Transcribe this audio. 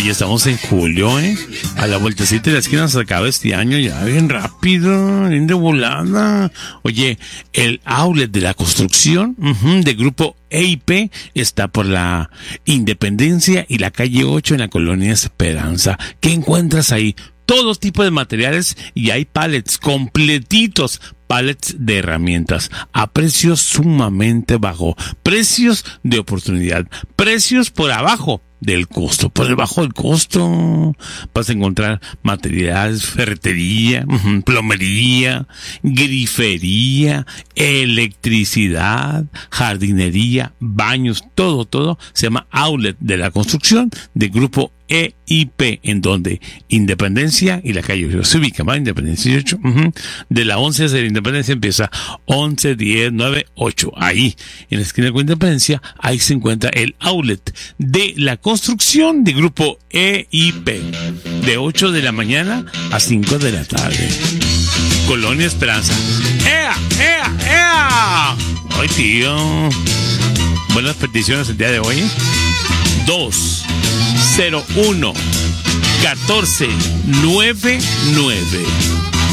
ya estamos en julio, a la vueltecita de la esquina se acaba este año ya bien rápido, bien de volada. Oye, el outlet de la construcción de Grupo EIP está por la Independencia y la calle 8 en la colonia Esperanza. ¿Qué encuentras ahí? Todo tipo de materiales y hay pallets completitos, pallets de herramientas a precios sumamente bajo, precios de oportunidad, precios por abajo del costo, por debajo del costo vas a encontrar materiales, ferretería, plomería, grifería, electricidad, jardinería, baños, todo se llama outlet de la construcción de Grupo EIP, en donde Independencia y la calle 8 se ubica, ¿va? Independencia 8, de la 11 de la Independencia empieza 11, 10, 9, 8. Ahí, en la esquina de Independencia, ahí se encuentra el outlet de la construcción de Grupo EIP, de 8 de la mañana a 5 de la tarde. Colonia Esperanza. ¡Ea! ¡Ea! ¡Ea! ¡Ay, tío! Buenas peticiones el día de hoy. 201 1499